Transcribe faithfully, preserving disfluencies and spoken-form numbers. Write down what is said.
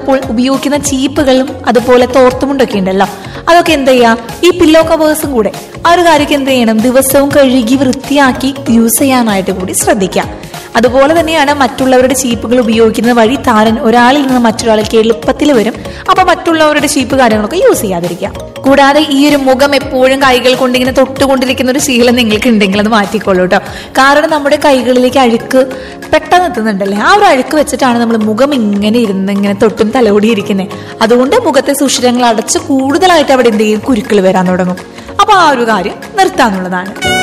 നമ്മളിപ്പോൾ ഉപയോഗിക്കുന്ന ചീപ്പുകളും അതുപോലെ തോർത്തുമുണ്ടൊക്കെ ഉണ്ടല്ലോ, അതൊക്കെ എന്ത് ചെയ്യാം, ഈ പില്ലോ കവേഴ്സും കൂടെ ആ ഒരു കാര്യമൊക്കെ എന്ത് ചെയ്യണം, ദിവസവും കഴുകി വൃത്തിയാക്കി യൂസ് ചെയ്യാനായിട്ട് കൂടി ശ്രദ്ധിക്കാം. അതുപോലെ തന്നെയാണ് മറ്റുള്ളവരുടെ ചീപ്പുകൾ ഉപയോഗിക്കുന്നത് വഴി താരൻ ഒരാളിൽ നിന്ന് മറ്റൊരാൾക്ക് എളുപ്പത്തിൽ വരും. അപ്പൊ മറ്റുള്ളവരുടെ ചീപ്പ് കാര്യങ്ങളൊക്കെ യൂസ് ചെയ്യാതിരിക്കാം. കൂടാതെ ഈ ഒരു മുഖം എപ്പോഴും കൈകൾ കൊണ്ടിങ്ങനെ തൊട്ടുകൊണ്ടിരിക്കുന്ന ഒരു ശീലം നിങ്ങൾക്ക് ഉണ്ടെങ്കിൽ അത് മാറ്റിക്കോളൂ കേട്ടോ. കാരണം നമ്മുടെ കൈകളിലേക്ക് അഴുക്ക് പെട്ടെന്ന് എത്തുന്നുണ്ടല്ലേ, ആ ഒരു അഴുക്ക് വെച്ചിട്ടാണ് നമ്മൾ മുഖം ഇങ്ങനെ ഇരുന്ന് ഇങ്ങനെ തൊട്ടും തലോടി ഇരിക്കുന്നത്. അതുകൊണ്ട് മുഖത്തെ സുഷിരങ്ങൾ അടച്ച് കൂടുതലായിട്ട് അവിടെ എന്ത് ചെയ്യും, കുരുക്കൾ വരാൻ തുടങ്ങും. അപ്പൊ ആ ഒരു കാര്യം നിർത്താന്നുള്ളതാണ്.